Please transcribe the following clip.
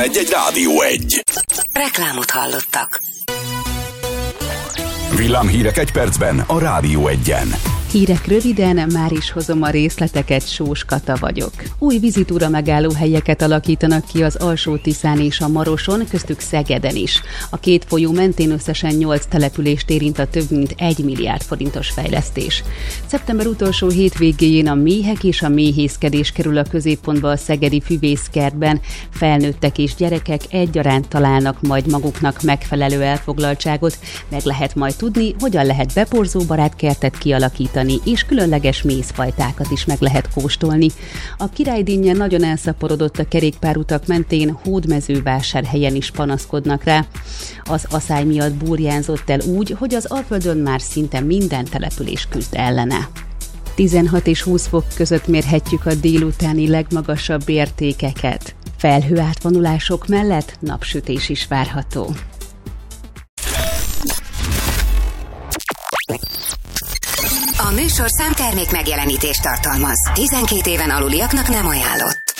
Egy Rádió 1. Reklámot hallottak. Villámhírek egy percben a Rádió 1-en. Hírek röviden, már is hozom a részleteket, Sós Kata vagyok. Új vizitúra megállóhelyeket alakítanak ki az Alsó-Tiszán és a Maroson, köztük Szegeden is. A két folyó mentén összesen 8 települést érint a több mint 1 milliárd forintos fejlesztés. Szeptember utolsó hétvégéjén a méhek és a méhészkedés kerül a középpontba a szegedi füvészkertben. Felnőttek és gyerekek egyaránt találnak majd maguknak megfelelő elfoglaltságot, meg lehet majd tudni, hogyan lehet beporzóbarát kertet kialakítani, és különleges mézfajtákat is meg lehet kóstolni. A Királydinnye nagyon elszaporodott a kerékpárutak mentén, Hódmezővásárhelyen is panaszkodnak rá. Az aszály miatt burjánzott el úgy, hogy az Alföldön már szinte minden település küzd ellene. 16 és 20 fok között mérhetjük a délutáni legmagasabb értékeket. Felhőátvonulások mellett napsütés is várható. A műsorszám termék megjelenítést tartalmaz. 12 éven aluliaknak nem ajánlott.